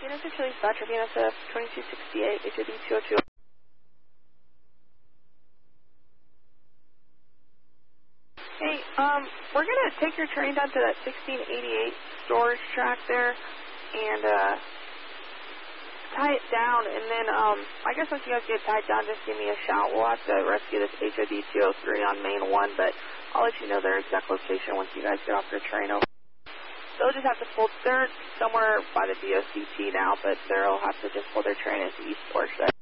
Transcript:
Units of Chili's Patrick, NSF 2268, HOD 202. Hey, we're going to take your train down to that 1688 storage track there and tie it down, and then I guess once you guys get tied down, just give me a shout. We'll have to rescue this HOD 203 on Main 1, but I'll let you know their exact location once you guys get off your train. They'll just have to pull, they're somewhere by the DOCT now, but they'll have to just pull their train into East Porch there.